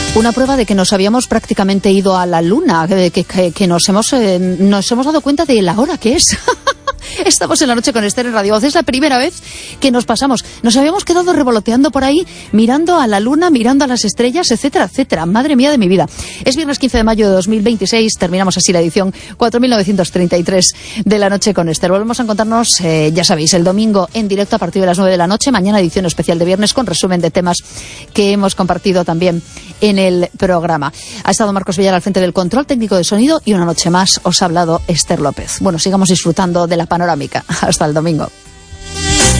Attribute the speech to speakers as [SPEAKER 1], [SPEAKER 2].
[SPEAKER 1] Una prueba de que nos habíamos prácticamente ido a la luna, que nos hemos dado cuenta de la hora que es. Estamos en La Noche con Esther en Radio Voz. Es la primera vez que nos pasamos. Nos habíamos quedado revoloteando por ahí, mirando a la luna, mirando a las estrellas, etcétera, etcétera. Madre mía de mi vida. Es viernes 15 de mayo de 2026. Terminamos así la edición 4933 de La Noche con Esther. Volvemos a encontrarnos, ya sabéis, el domingo en directo a partir de las 9 de la noche. Mañana edición especial de viernes con resumen de temas que hemos compartido también en el programa. Ha estado Marcos Villar al frente del control técnico de sonido y una noche más os ha hablado Esther López. Bueno, sigamos disfrutando de la panorámica. Hasta el domingo.